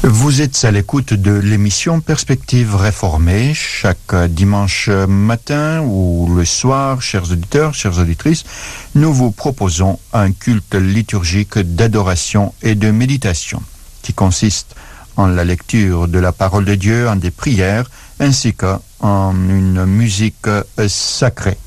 Vous êtes à l'écoute de l'émission Perspective réformée chaque dimanche matin ou le soir, chers auditeurs, chères auditrices. Nous vous proposons un culte liturgique d'adoration et de méditation qui consiste en la lecture de la parole de Dieu, en des prières, ainsi qu'en une musique sacrée.